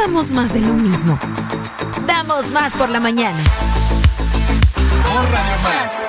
damos más de lo mismo. Damos más por la mañana. Un Radio Más.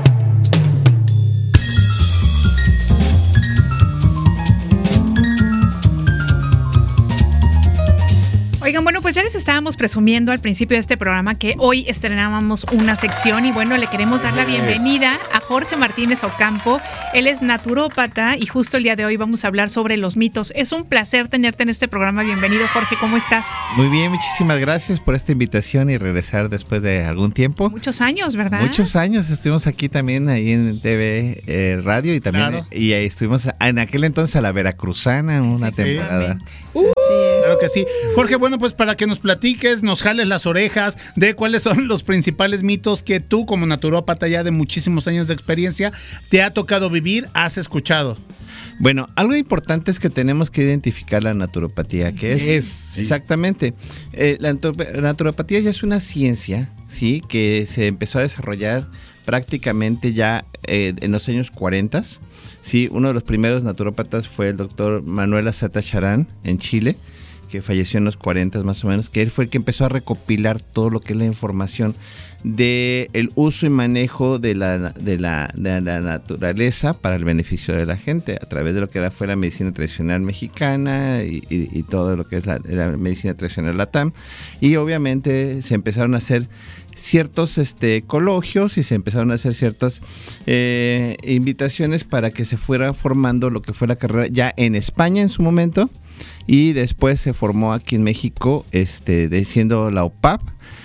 Oigan, bueno, pues ya les estábamos presumiendo al principio de este programa que hoy estrenábamos una sección y bueno, le queremos dar la bienvenida a Jorge Martínez Ocampo. Él es naturópata y justo el día de hoy vamos a hablar sobre los mitos. Es un placer tenerte en este programa. Bienvenido, Jorge, ¿cómo estás? Muy bien, muchísimas gracias por esta invitación y regresar después de algún tiempo. Muchos años, ¿verdad? Muchos años, estuvimos aquí también, ahí en TV Radio y también, claro. Y ahí estuvimos en aquel entonces a la Veracruzana, una temporada. Claro que sí. Jorge, bueno, pues para que nos platiques, nos jales las orejas de cuáles son los principales mitos que tú, como naturópata ya de muchísimos años de experiencia, te ha tocado vivir, has escuchado. Bueno, algo importante es que tenemos que identificar la naturopatía, ¿qué es? Sí. Exactamente. La naturopatía ya es una ciencia, ¿sí? Que se empezó a desarrollar prácticamente ya en los años 40. Sí, uno de los primeros naturópatas fue el doctor Manuel Azata Charán en Chile, que falleció en los 40 más o menos, que él fue el que empezó a recopilar todo lo que es la información de el uso y manejo de la naturaleza para el beneficio de la gente, a través de lo que fue la medicina tradicional mexicana y todo lo que es la medicina tradicional LATAM. Y obviamente se empezaron a hacer ciertos coloquios y se empezaron a hacer ciertas invitaciones para que se fuera formando lo que fue la carrera ya en España en su momento, y después se formó aquí en México siendo la OPAP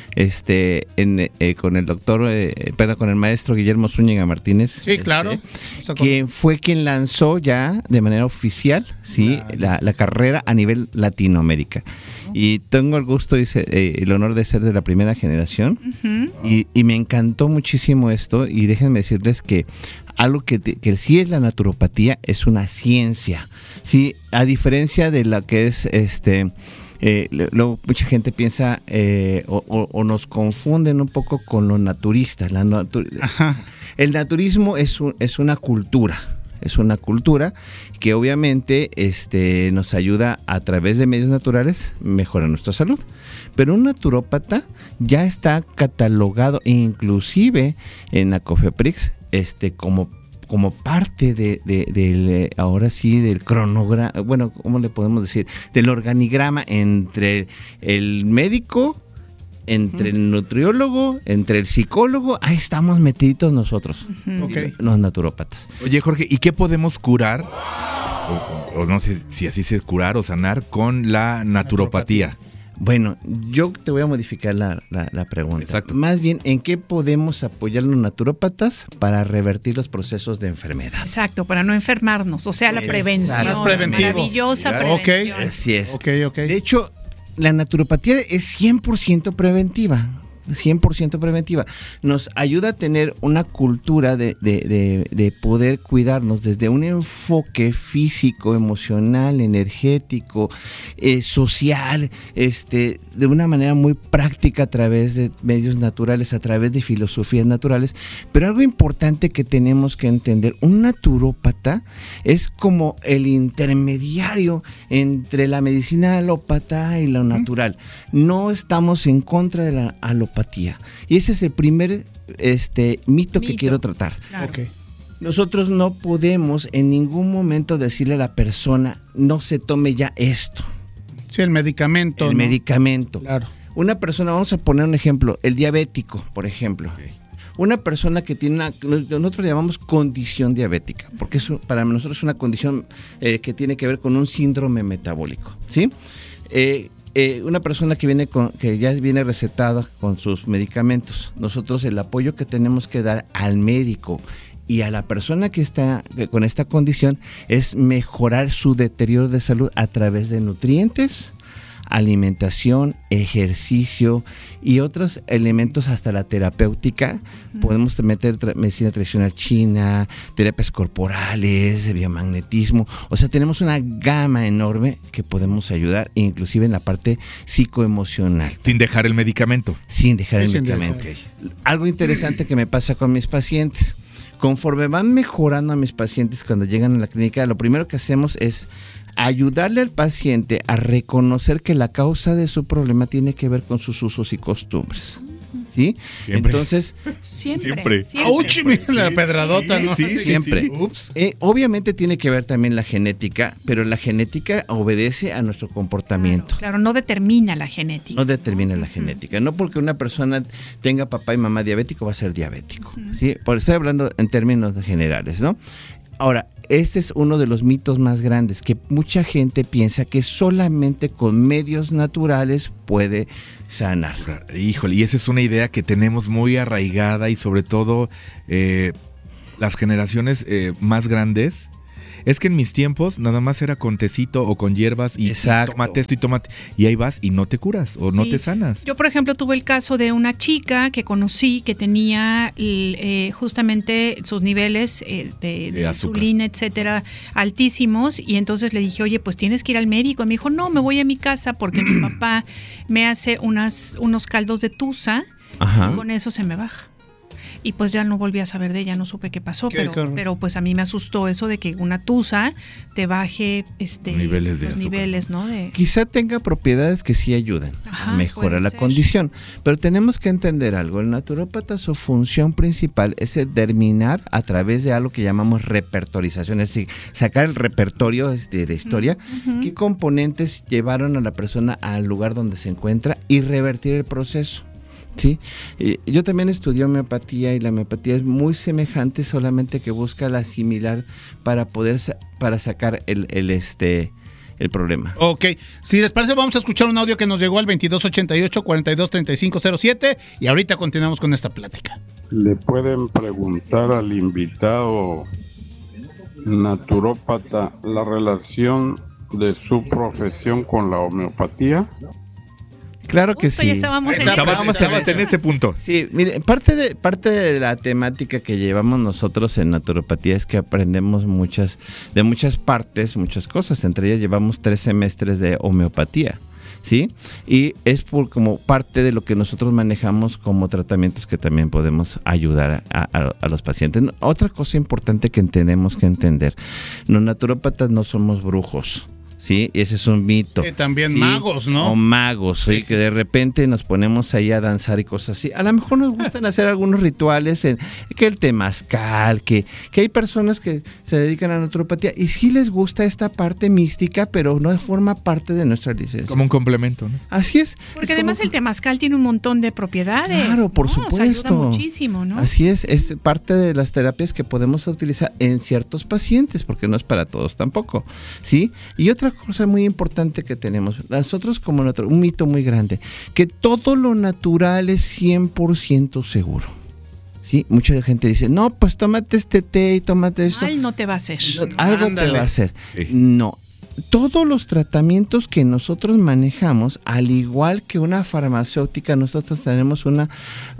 con el doctor con el maestro Guillermo Zúñiga Martínez. Sí, claro. Quien fue quien lanzó ya de manera oficial, sí, la carrera a nivel Latinoamérica. Y tengo el gusto y el honor de ser de la primera generación. Uh-huh. Y me encantó muchísimo esto, y déjenme decirles que algo que sí es la naturopatía es una ciencia, sí, a diferencia de la que es luego mucha gente piensa o nos confunden un poco con los naturistas. El naturismo es una cultura. Es una cultura que obviamente nos ayuda a través de medios naturales mejorar nuestra salud. Pero un naturópata ya está catalogado inclusive en la COFEPRIS como parte del ahora sí del cronograma, bueno, ¿cómo le podemos decir? Del organigrama entre el médico, entre el nutriólogo, entre el psicólogo. Ahí estamos metiditos nosotros, okay. Los naturópatas. Oye, Jorge, ¿y qué podemos curar? O no sé si así se es, curar o sanar con la naturopatía. Bueno, yo te voy a modificar la pregunta. Exacto. Más bien, ¿en qué podemos apoyar a los naturópatas para revertir los procesos de enfermedad? Exacto, para no enfermarnos, o sea, la prevención. Más preventivo. Maravillosa Claro. prevención. Okay. Así es. Okay. De hecho, la naturopatía es 100% preventiva. 100% preventiva. Nos ayuda a tener una cultura de poder cuidarnos desde un enfoque físico, emocional, energético, social, de una manera muy práctica a través de medios naturales, a través de filosofías naturales. Pero algo importante que tenemos que entender, un naturópata es como el intermediario entre la medicina alópata y lo natural. No estamos en contra de la alopatía. Y ese es el primer mito que quiero tratar. Claro. Okay. Nosotros no podemos en ningún momento decirle a la persona, no se tome ya esto. Sí, el medicamento. El medicamento. Claro. Una persona, vamos a poner un ejemplo, el diabético, por ejemplo. Okay. Una persona que tiene nosotros llamamos condición diabética, porque para nosotros es una condición que tiene que ver con un síndrome metabólico, ¿sí? Una persona que ya viene recetada con sus medicamentos, nosotros el apoyo que tenemos que dar al médico y a la persona que está con esta condición es mejorar su deterioro de salud a través de nutrientes, alimentación, ejercicio y otros elementos, hasta la terapéutica. Podemos meter medicina tradicional china, terapias corporales, biomagnetismo. O sea, tenemos una gama enorme que podemos ayudar, inclusive en la parte psicoemocional. Sin dejar el medicamento. Sin dejar el medicamento. Algo interesante que me pasa con mis pacientes. Conforme van mejorando a mis pacientes cuando llegan a la clínica, lo primero que hacemos es ayudarle al paciente a reconocer que la causa de su problema tiene que ver con sus usos y costumbres. ¿Sí? Siempre. Entonces, Siempre. ¡Auch! Mira la pedradota, ¿no? siempre. Ups. Obviamente tiene que ver también la genética, pero la genética obedece a nuestro comportamiento. Claro, no determina la genética. No determina la genética. No porque una persona tenga papá y mamá diabético va a ser diabético. ¿Sí? Por estoy hablando en términos generales, ¿no? Ahora, este es uno de los mitos más grandes, que mucha gente piensa que solamente con medios naturales puede sanar. Híjole, y esa es una idea que tenemos muy arraigada y sobre todo las generaciones más grandes. Es que en mis tiempos nada más era con tecito o con hierbas y tómate esto y tómate. Y ahí vas y no te curas o no te sanas. Yo, por ejemplo, tuve el caso de una chica que conocí que tenía justamente sus niveles de insulina, etcétera, altísimos. Y entonces le dije, oye, pues tienes que ir al médico. Y me dijo, no, me voy a mi casa porque mi papá me hace unos caldos de tusa. Ajá. Y con eso se me baja. Y pues ya no volví a saber de ella, no supe qué pasó, pero pues a mí me asustó eso de que una tusa te baje niveles niveles, ¿no? Quizá tenga propiedades que sí ayuden a mejorar la condición, pero tenemos que entender algo. El naturópata, su función principal es determinar a través de algo que llamamos repertorización, es decir, sacar el repertorio de la historia, qué componentes llevaron a la persona al lugar donde se encuentra y revertir el proceso. Sí, yo también estudié homeopatía y la homeopatía es muy semejante, solamente que busca la similar para poder sacar el problema. Ok, si les parece vamos a escuchar un audio que nos llegó al 2288-423507 y ahorita continuamos con esta plática. Le pueden preguntar al invitado naturópata la relación de su profesión con la homeopatía. Claro que sí. Ya estábamos en este punto. Sí, mire, parte de la temática que llevamos nosotros en naturopatía es que aprendemos de muchas partes, muchas cosas. Entre ellas llevamos 3 semestres de homeopatía, ¿sí? Y es como parte de lo que nosotros manejamos como tratamientos que también podemos ayudar a los pacientes. Otra cosa importante que tenemos que entender, los naturópatas no somos brujos. Sí, ese es un mito. También magos, ¿no? O magos, sí, que de repente nos ponemos ahí a danzar y cosas así. A lo mejor nos gustan hacer algunos rituales, que el temazcal, que hay personas que se dedican a la naturopatía y sí les gusta esta parte mística, pero no forma parte de nuestra licencia. Como un complemento, ¿no? Así es. Porque además el temazcal tiene un montón de propiedades. Claro, por supuesto. O sea, ayuda muchísimo, ¿no? Así es parte de las terapias que podemos utilizar en ciertos pacientes, porque no es para todos tampoco, ¿sí? Y otra cosa muy importante que tenemos, nosotros como un mito muy grande, que todo lo natural es 100% seguro. ¿Sí? Mucha gente dice, no, pues tómate este té y tómate esto. Mal no te va a hacer. Algo te va a hacer. Sí. No. Todos los tratamientos que nosotros manejamos, al igual que una farmacéutica, nosotros tenemos una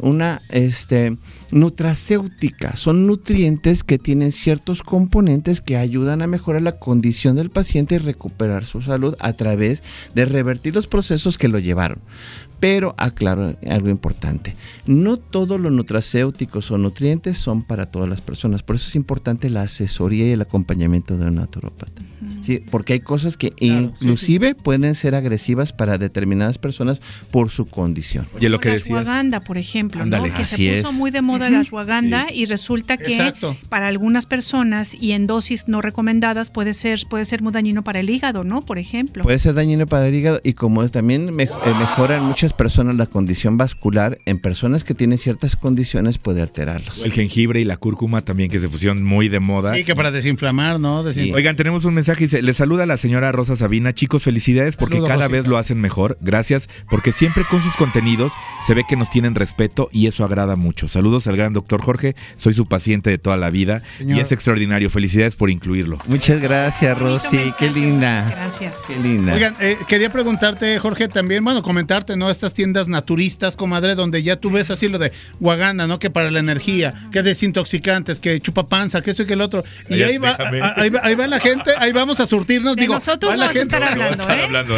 nutracéutica. Son nutrientes que tienen ciertos componentes que ayudan a mejorar la condición del paciente y recuperar su salud a través de revertir los procesos que lo llevaron. Pero aclaro algo importante, no todos los nutracéuticos o nutrientes son para todas las personas, por eso es importante la asesoría y el acompañamiento de un naturópata. Sí, porque hay cosas que inclusive pueden ser agresivas para determinadas personas por su condición. Oye, lo que la decías. ashwagandha, por ejemplo, ¿no? Que así se puso muy de moda la ashwagandha y resulta que para algunas personas y en dosis no recomendadas puede ser muy dañino para el hígado, ¿no? Por ejemplo. Puede ser dañino para el hígado y como también mejora en muchas personas la condición vascular, en personas que tienen ciertas condiciones puede alterarlos. El jengibre y la cúrcuma también que se pusieron muy de moda. Sí, que para desinflamar, ¿no? Sí. Oigan, tenemos un mensaje, les saluda la señora Rosa Sabina. Chicos, felicidades porque cada vez lo hacen mejor. Gracias, porque siempre con sus contenidos se ve que nos tienen respeto y eso agrada mucho. Saludos al gran doctor Jorge, soy su paciente de toda la vida. Señor. Y es extraordinario. Felicidades por incluirlo. Muchas gracias, Rosy. Qué linda. Gracias. Qué linda. Oigan, quería preguntarte, Jorge, también, comentarte, ¿no? Estas tiendas naturistas, comadre, donde ya tú ves así lo de ashwagandha, ¿no? Que para la energía, que desintoxicantes, que chupapanza, que eso y que el otro. Y ahí va la gente, ahí vamos a surtirnos De nosotros no vas a estar hablando,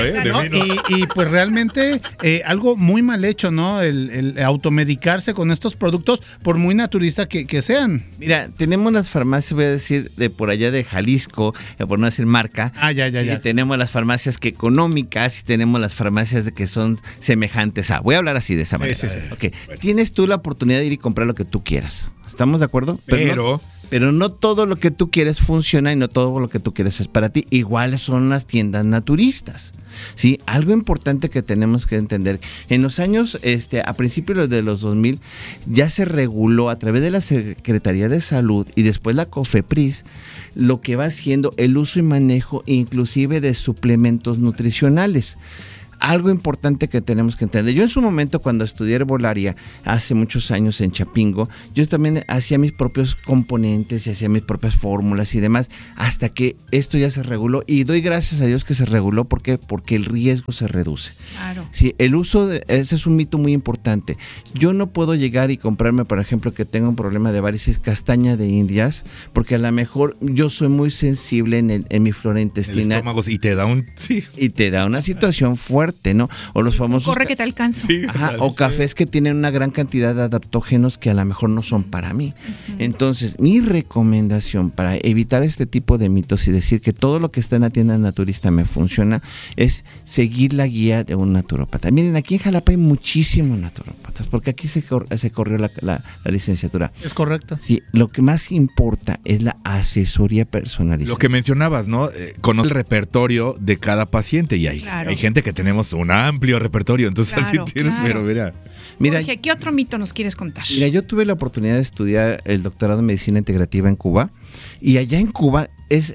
Y pues realmente algo muy mal hecho, ¿no? El automedicarse con estos productos, por muy naturista que sean. Mira, tenemos las farmacias, voy a decir, de por allá de Jalisco, por no decir marca. Ya. Y tenemos las farmacias que económicas y tenemos las farmacias que son semejantes a. Voy a hablar así de esa manera. Sí. Okay. Bueno. Tienes tú la oportunidad de ir y comprar lo que tú quieras. ¿Estamos de acuerdo? Pero no todo lo que tú quieres funciona y no todo lo que tú quieres es para ti. Igual son las tiendas naturistas, ¿sí? Algo importante que tenemos que entender. En los años, a principios de los 2000, ya se reguló a través de la Secretaría de Salud y después la COFEPRIS lo que va haciendo el uso y manejo inclusive de suplementos nutricionales. Algo importante que tenemos que entender. Yo en su momento, cuando estudié herbolaria, hace muchos años en Chapingo, yo también hacía mis propios componentes y hacía mis propias fórmulas y demás, hasta que esto ya se reguló. Y doy gracias a Dios que se reguló. ¿Por qué? Porque el riesgo se reduce. Claro. Sí, el uso, ese es un mito muy importante. Yo no puedo llegar y comprarme, por ejemplo, que tengo un problema de varices, castaña de indias, porque a lo mejor yo soy muy sensible en mi flora intestinal. Y te da Y te da una situación fuerte, ¿no? O los famosos... Corre que te alcanzo. Sí, o cafés que tienen una gran cantidad de adaptógenos que a lo mejor no son para mí. Entonces, mi recomendación para evitar este tipo de mitos y decir que todo lo que está en la tienda naturista me funciona, es seguir la guía de un naturópata. Miren, aquí en Jalapa hay muchísimos naturópatas, porque aquí se corrió la licenciatura. Es correcto. Sí, lo que más importa es la asesoría personalizada. Lo que mencionabas, ¿no? Conoce el repertorio de cada paciente y hay gente que tenemos un amplio repertorio, entonces así tienes, pero mira, Jorge, ¿qué otro mito nos quieres contar? Mira, yo tuve la oportunidad de estudiar el doctorado en medicina integrativa en Cuba, y allá en Cuba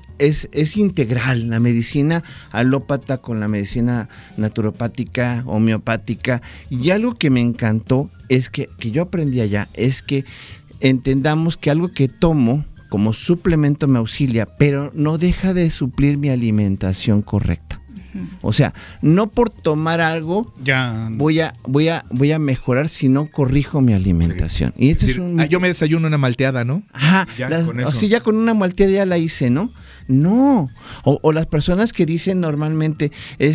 es integral la medicina alópata con la medicina naturopática, homeopática, y algo que me encantó es que yo aprendí allá, es que entendamos que algo que tomo como suplemento me auxilia, pero no deja de suplir mi alimentación correcta. O sea, no por tomar algo voy a mejorar si no corrijo mi alimentación. Y este es un... yo me desayuno una malteada, ¿no? Ajá, ya con una malteada ya la hice, ¿no? No. O las personas que dicen normalmente,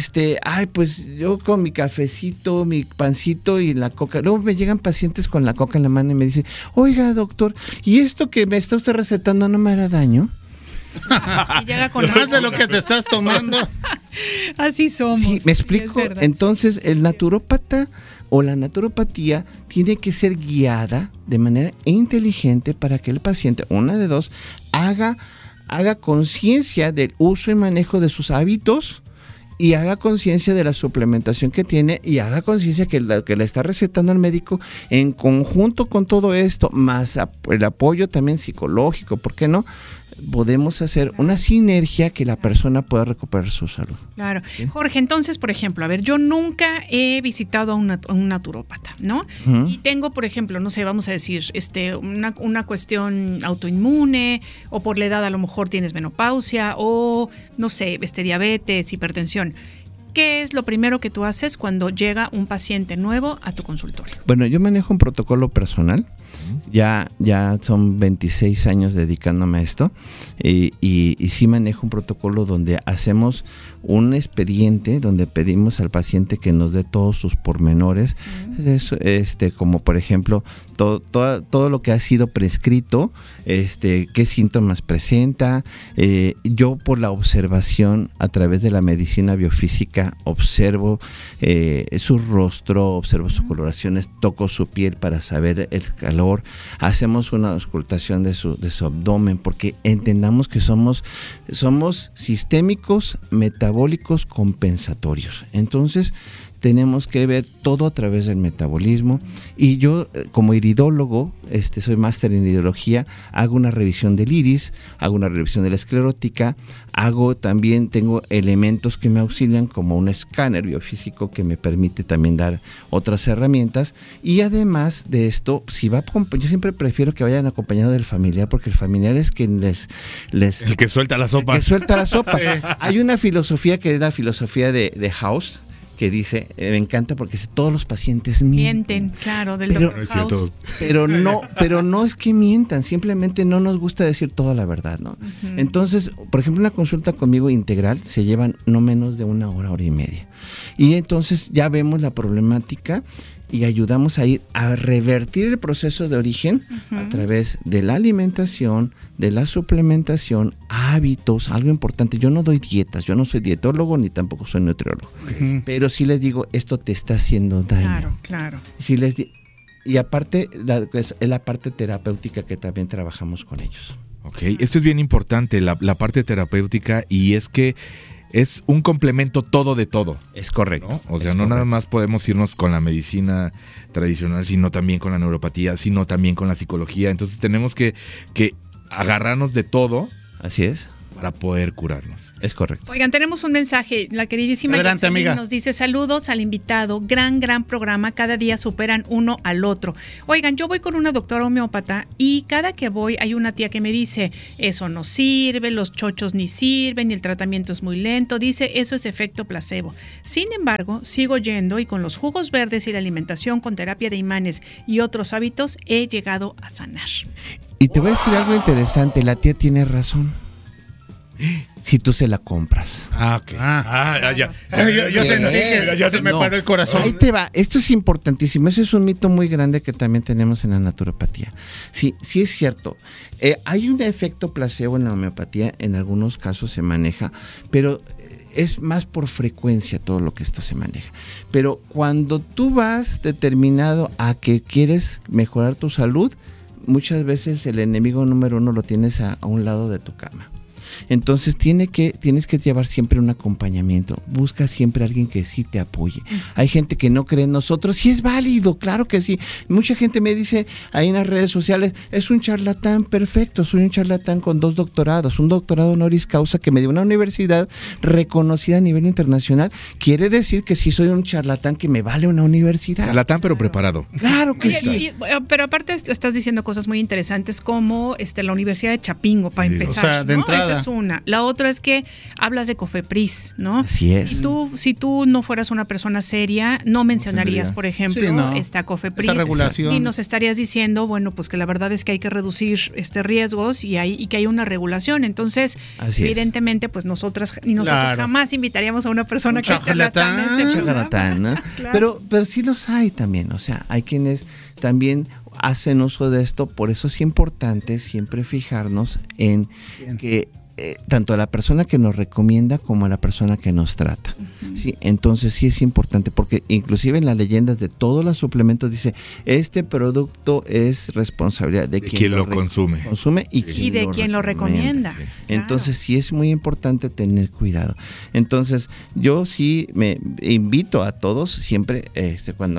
pues yo con mi cafecito, mi pancito y la coca. Luego me llegan pacientes con la coca en la mano y me dicen, oiga, doctor, ¿y esto que me está usted recetando no me hará daño? Y llega con más de lo que te estás tomando. Así somos. Sí, ¿me explico? Es verdad, entonces, el naturópata o la naturopatía tiene que ser guiada de manera inteligente para que el paciente, una de dos, haga conciencia del uso y manejo de sus hábitos y haga conciencia de la suplementación que tiene y haga conciencia que le está recetando al médico en conjunto con todo esto, más el apoyo también psicológico, ¿por qué no? Podemos hacer una sinergia que la persona pueda recuperar su salud. Claro. ¿Sí? Jorge, entonces, por ejemplo, a ver, yo nunca he visitado a un naturópata, ¿no? Y tengo, por ejemplo, no sé, vamos a decir, una cuestión autoinmune, o por la edad a lo mejor tienes menopausia, o no sé, diabetes, hipertensión. ¿Qué es lo primero que tú haces cuando llega un paciente nuevo a tu consultorio? Bueno, yo manejo un protocolo personal. Ya son 26 años dedicándome a esto y sí manejo un protocolo donde hacemos un expediente donde pedimos al paciente que nos dé todos sus pormenores, como por ejemplo todo lo que ha sido prescrito, qué síntomas presenta. Yo por la observación a través de la medicina biofísica observo su rostro, observo sus coloraciones, toco su piel para saber el calor, hacemos una auscultación de su abdomen, porque entendamos que somos sistémicos, metabólicos, compensatorios. Entonces tenemos que ver todo a través del metabolismo, y yo como iridólogo, soy máster en iridología, hago una revisión del iris, hago una revisión de la esclerótica, tengo elementos que me auxilian como un escáner biofísico que me permite también dar otras herramientas, y además de esto, yo siempre prefiero que vayan acompañados del familiar, porque el familiar es quien el que suelta la sopa. Sí. Hay una filosofía que es la filosofía de House, que dice, me encanta porque dice, todos los pacientes mienten. Claro, del Pero, Dr. House. pero no es que mientan, simplemente no nos gusta decir toda la verdad, ¿no? Ujú. Entonces, por ejemplo, una consulta conmigo integral se llevan no menos de 1 hora, hora y media. Y entonces ya vemos la problemática y ayudamos a ir a revertir el proceso de origen a través de la alimentación, de la suplementación, hábitos, algo importante. Yo no doy dietas, yo no soy dietólogo ni tampoco soy nutriólogo, pero sí les digo, esto te está haciendo daño. Claro. Sí y aparte, es la parte terapéutica que también trabajamos con ellos. Ok, esto es bien importante, la parte terapéutica, y es que es un complemento todo de todo. Es correcto. ¿No? O sea, no nada más podemos irnos con la medicina tradicional, sino también con la neuropatía, sino también con la psicología. Entonces tenemos que agarrarnos de todo. Así es. Para poder curarnos. Es correcto. Oigan, tenemos un mensaje. La queridísima Adelante, Jocelyn amiga. nos dice, saludos al invitado, gran programa, cada día superan uno al otro. Oigan, yo voy con una doctora homeópata y cada que voy hay una tía que me dice, eso no sirve, los chochos ni sirven, y el tratamiento es muy lento, dice, eso es efecto placebo. Sin embargo, sigo yendo y con los jugos verdes y la alimentación con terapia de imanes y otros hábitos he llegado a sanar. Y te voy a decir algo interesante, la tía tiene razón. Si tú se la compras. Ok. Ya. Yo sentí que ya se me paró el corazón. Ahí te va. Esto es importantísimo. Ese es un mito muy grande que también tenemos en la naturopatía. Sí es cierto. Hay un efecto placebo en la homeopatía. En algunos casos se maneja, pero es más por frecuencia todo lo que esto se maneja. Pero cuando tú vas determinado a que quieres mejorar tu salud, muchas veces el enemigo número 1 lo tienes a un lado de tu cama. Entonces tienes que llevar siempre un acompañamiento. Busca siempre a alguien que sí te apoye. Hay gente que no cree en nosotros, sí es válido, claro que sí. Mucha gente me dice ahí en las redes sociales, es un charlatán. Perfecto, soy un charlatán con 2 doctorados, un doctorado honoris causa que me dio una universidad reconocida a nivel internacional. Quiere decir que sí soy un charlatán que me vale una universidad. Charlatán pero preparado. Claro que Oye, sí. pero aparte estás diciendo cosas muy interesantes como la Universidad de Chapingo, para Sí. empezar. O sea, de ¿no? entrada. Esa es una. La otra es que hablas de Cofepris, ¿no? Así es. Si tú no fueras una persona seria, no mencionarías, tendría. por ejemplo, Sí, no. esta Cofepris. Esa regulación. Y nos estarías diciendo, bueno, pues que la verdad es que hay que reducir riesgos y que hay una regulación. Entonces, Así es. evidentemente, pues nosotros Claro. jamás invitaríamos a una persona Un que es charlatán en este programa. Charlatán, ¿no? Claro. Pero sí los hay también, o sea, hay quienes también hacen uso de esto, por eso es importante siempre fijarnos en Bien. que tanto a la persona que nos recomienda como a la persona que nos trata. ¿Sí? Entonces sí es importante porque inclusive en las leyendas de todos los suplementos dice, este producto es responsabilidad de quien lo consume. y de quien lo recomienda. Sí. Entonces sí es muy importante tener cuidado. Entonces yo sí me invito a todos siempre cuando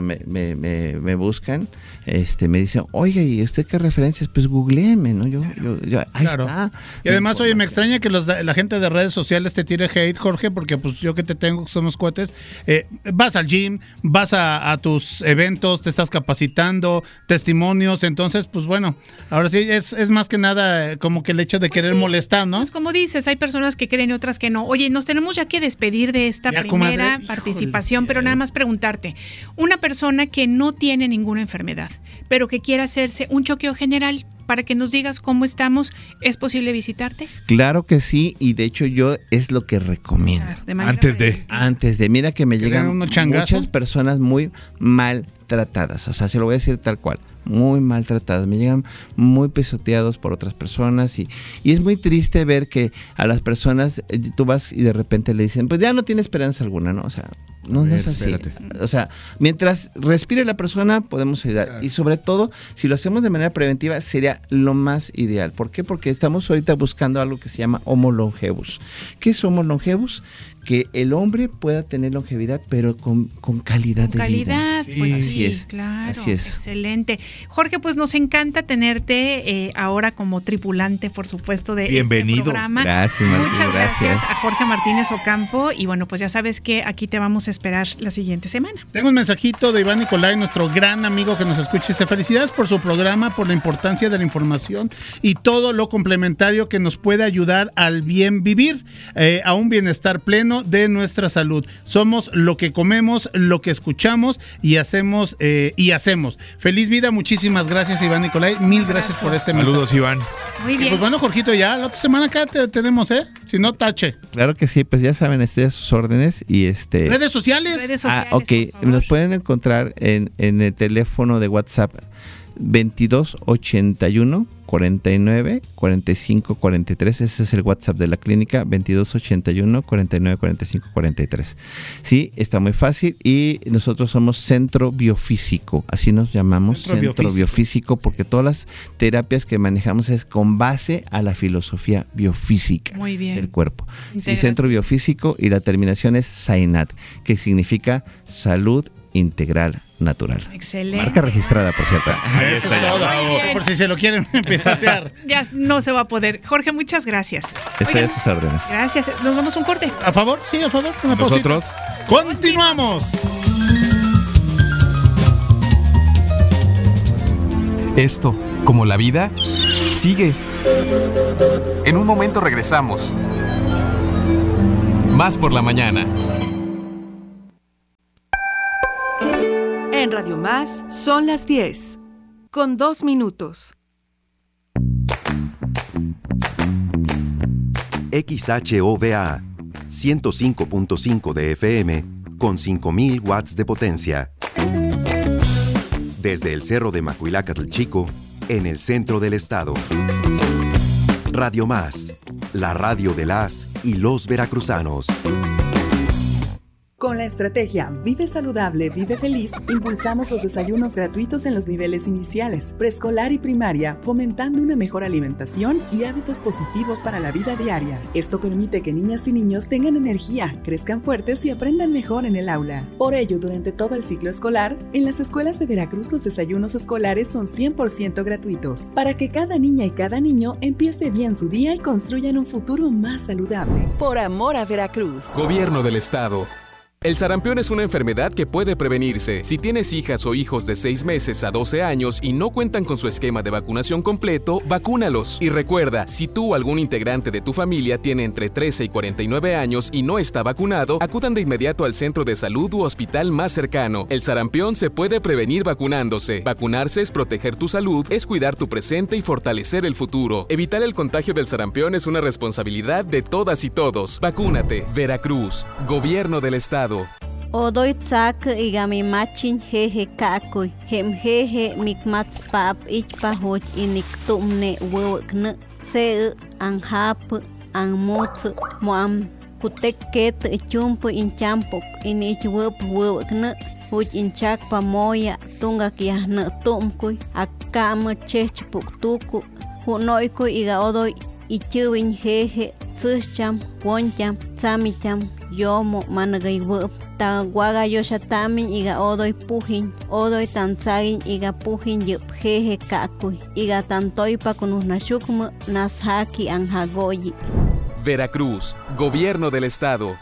me buscan, me dicen, oiga, ¿y usted qué referencias? Pues googléeme, ¿no? Yo ahí Claro. está. Y además, oye, me extraña que la gente de redes sociales te tire hate, Jorge, porque pues yo que te tengo, que somos cuates, vas al gym, vas a tus eventos, te estás capacitando, testimonios, entonces, pues bueno, ahora sí, es más que nada como que el hecho de querer molestar, ¿no? Pues como dices, hay personas que creen y otras que no. Oye, nos tenemos ya que despedir de esta Ya, primera comadre. participación, pero nada más preguntarte, una persona que no tiene ninguna enfermedad, pero que quiera hacerse un chequeo general, para que nos digas cómo estamos, ¿es posible visitarte? Claro que sí, y de hecho yo es lo que recomiendo. Claro, de manera Antes de. preventiva. Antes de, mira que me ¿Que llegan den unos changazos? muchas personas muy maltratadas, o sea, se lo voy a decir tal cual, muy maltratadas, me llegan muy pisoteados por otras personas y es muy triste ver que a las personas tú vas y de repente le dicen, pues ya no tiene esperanza alguna, ¿no? O sea, no es así. Espérate. O sea, mientras respire la persona podemos ayudar. Claro. Y sobre todo, si lo hacemos de manera preventiva, sería lo más ideal. ¿Por qué? Porque estamos ahorita buscando algo que se llama Homo longevus. ¿Qué es Homo longevus? Que el hombre pueda tener longevidad, pero con calidad de vida. Calidad, pues Así sí, es, claro, así es. excelente. Jorge, pues nos encanta tenerte ahora como tripulante, por supuesto, de Bienvenido. este programa. Gracias, Martín, Muchas gracias gracias. a Jorge Martínez Ocampo y bueno, pues ya sabes que aquí te vamos a esperar la siguiente semana. Tengo un mensajito de Iván Nicolai, nuestro gran amigo que nos escucha. Dice, felicidades por su programa, por la importancia de la información y todo lo complementario que nos puede ayudar al bien vivir, a un bienestar pleno bueno de nuestra salud. Somos lo que comemos, lo que escuchamos y hacemos. Feliz vida, muchísimas gracias, Iván Nicolai. Mil gracias por este mensaje. Saludos, Iván. Muy bien. Pues bueno, Jorgito, ya la otra semana acá te tenemos, Si no, tache. Claro que sí, pues ya saben, estoy a sus órdenes y ¿Redes sociales? Redes sociales, ok, por favor. nos pueden encontrar en el teléfono de WhatsApp 2281 49 45 43. Ese es el WhatsApp de la clínica, 2281 49 45 43. Sí, está muy fácil y nosotros somos Centro Biofísico, así nos llamamos, Centro Biofísico, porque todas las terapias que manejamos es con base a la filosofía biofísica del cuerpo. Sí, Centro Biofísico, y la terminación es SAINAT, que significa Salud Integral Natural. Excelente. Marca registrada, por cierto. Ahí está, ya. Bravo. Por si se lo quieren piratear. Ya no se va a poder. Jorge, muchas gracias. Estoy a sus órdenes. Gracias. ¿Nos vamos un corte? ¿A favor? Sí, a favor. Una Nosotros pausita. ¡Continuamos! Esto, como la vida, sigue. En un momento regresamos. Más por la mañana. En Radio Más son las 10, con 2 minutos. XHOVA 105.5 de FM con 5,000 watts de potencia. Desde el Cerro de Macuilácatl Chico, en el centro del estado. Radio Más, la radio de las y los veracruzanos. Con la estrategia Vive Saludable, Vive Feliz, impulsamos los desayunos gratuitos en los niveles iniciales, preescolar y primaria, fomentando una mejor alimentación y hábitos positivos para la vida diaria. Esto permite que niñas y niños tengan energía, crezcan fuertes y aprendan mejor en el aula. Por ello, durante todo el ciclo escolar, en las escuelas de Veracruz los desayunos escolares son 100% gratuitos, para que cada niña y cada niño empiece bien su día y construyan un futuro más saludable. Por amor a Veracruz. Gobierno del Estado. El sarampión es una enfermedad que puede prevenirse. Si tienes hijas o hijos de 6 meses a 12 años y no cuentan con su esquema de vacunación completo, vacúnalos. Y recuerda, si tú o algún integrante de tu familia tiene entre 13 y 49 años y no está vacunado, acudan de inmediato al centro de salud u hospital más cercano. El sarampión se puede prevenir vacunándose. Vacunarse es proteger tu salud, es cuidar tu presente y fortalecer el futuro. Evitar el contagio del sarampión es una responsabilidad de todas y todos. Vacúnate. Veracruz. Gobierno del Estado. Odoy tsak igami machin jeje kakoy hem jeje mikmats pap ich pahoch inik tumne wewkne se anhap anmut moam kutek ket chumpo inchampo inich wewkne huch inchak pamoya tunga kiahne tumkuy akam chech puktuku hunoyko iga odoy ichuwin jeje tsucham woncham samicham yomo managay wep ta guaga yoshatamin iga odoy pujin odoy tansagin iga pujin yup jeje kakuy iga tantoy pa kunusnashukma nashaki anhagoyi. Veracruz, Gobierno del Estado.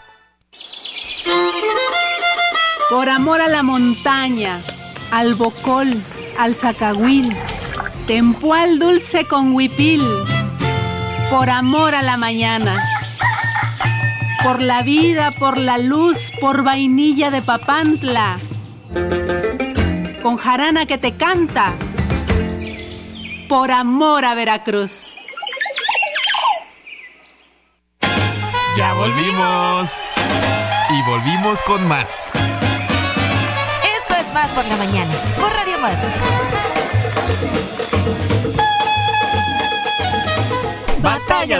Por amor a la montaña, al bocol, al zacahuil, tempual dulce con huipil. Por amor a la mañana, por la vida, por la luz, por vainilla de Papantla, con jarana que te canta, por amor a Veracruz. ¡Ya volvimos! Y volvimos con más. Esto es Más por la Mañana, por Radio Más. Batalla